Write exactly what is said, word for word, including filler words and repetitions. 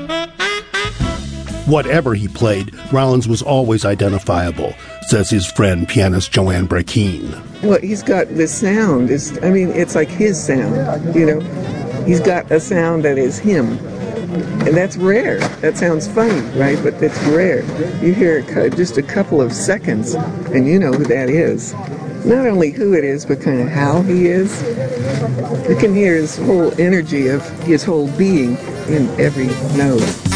Whatever he played, Rollins was always identifiable, says his friend pianist Joanne Brakeen. Well, he's got this sound. It's, I mean, it's like his sound, you know. He's got a sound that is him. And that's rare. That sounds funny, right? But that's rare. You hear just a couple of seconds, and you know who that is. Not only who it is, but kind of how he is. You can hear his whole energy of his whole being in every note.